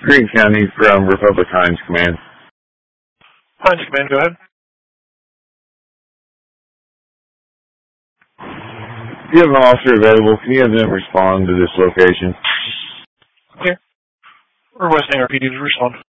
Green County from Republic Hines Command. Hines Command, go ahead. If you have an officer available, can you have them respond to this location? Okay. Requesting RPD to respond.